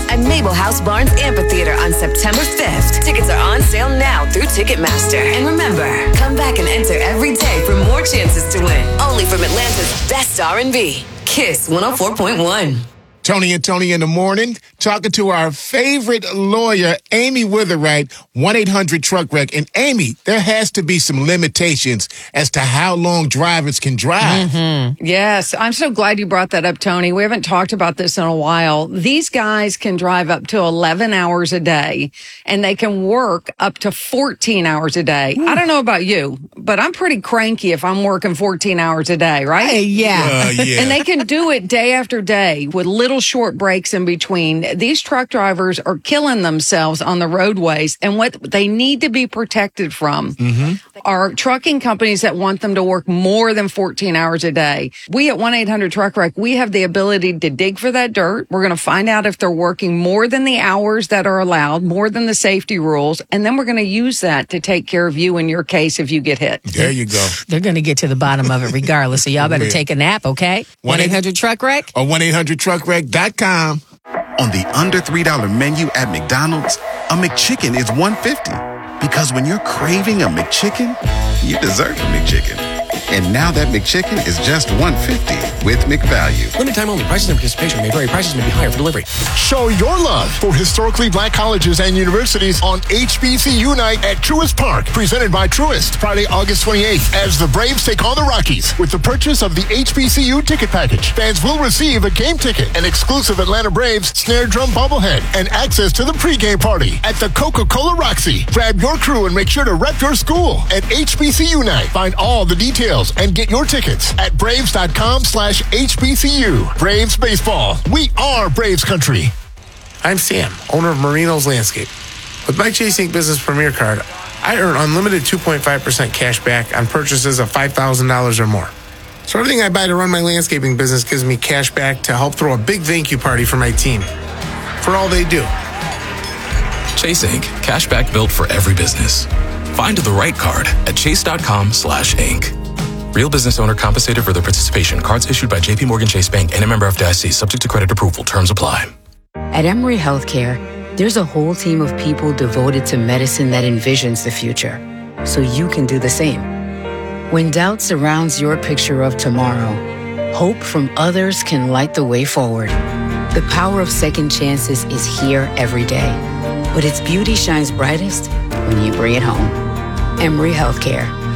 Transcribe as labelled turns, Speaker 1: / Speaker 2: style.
Speaker 1: at Mabel House Barnes Amphitheater on September 5th. Tickets are on sale now through Ticketmaster. And remember, come back and enter every day for more chances to win. Only from Atlanta's best R&B. Kiss 104.1.
Speaker 2: Tony and Tony in the morning, talking to our favorite lawyer, Amy Witherite, 1-800-TRUCK-WRECK. And Amy, there has to be some limitations as to how long drivers can drive.
Speaker 3: Mm-hmm. Yes, I'm so glad you brought that up, Tony. We haven't talked about this in a while. These guys can drive up to 11 hours a day, and they can work up to 14 hours a day. I don't know about you, but I'm pretty cranky if I'm working 14 hours a day, right?
Speaker 4: Hey, yeah.
Speaker 3: And they can do it day after day with little short breaks in between. These truck drivers are killing themselves on the roadways, and what they need to be protected from are trucking companies that want them to work more than 14 hours a day. We at 1-800-TRUCK-WRECK, we have the ability to dig for that dirt. We're going to find out if they're working more than the hours that are allowed, more than the safety rules, and then we're going to use that to take care of you in your case if you get hit.
Speaker 2: There you go.
Speaker 4: They're going to get to the bottom of it regardless, so y'all better take a nap, okay? 1-800-TRUCK-WRECK
Speaker 2: or 1-800-TRUCK-WRECK.com.
Speaker 5: On the under $3 menu at McDonald's, a McChicken is $1.50. Because when you're craving a McChicken, you deserve a McChicken. And now that McChicken is just $1.50 with McValue.
Speaker 6: Limited time only. Prices and participation may vary. Prices may be higher for delivery.
Speaker 7: Show your love for historically black colleges and universities on HBCU Night at Truist Park, presented by Truist. Friday, August 28th, as the Braves take on the Rockies. With the purchase of the HBCU ticket package, fans will receive a game ticket, an exclusive Atlanta Braves snare drum bobblehead, and access to the pregame party at the Coca-Cola Roxy. Grab your crew and make sure to rep your school at HBCU Night. Find all the details and get your tickets at braves.com/HBCU. Braves Baseball. We are Braves Country.
Speaker 8: I'm Sam, owner of Marino's Landscape. With my Chase Ink Business Premier Card, I earn unlimited 2.5% cash back on purchases of $5,000 or more. So everything I buy to run my landscaping business gives me cash back to help throw a big thank you party for my team. For all they do.
Speaker 6: Chase Ink. Cashback built for every business. Find the right card at chase.com/ink. Real business owner compensated for their participation. Cards issued by JP Morgan Chase Bank and a member FDIC, subject to credit approval. Terms apply.
Speaker 9: At Emory Healthcare, there's a whole team of people devoted to medicine that envisions the future, so you can do the same. When doubt surrounds your picture of tomorrow, hope from others can light the way forward. The power of second chances is here every day, but its beauty shines brightest when you bring it home. Emory Healthcare.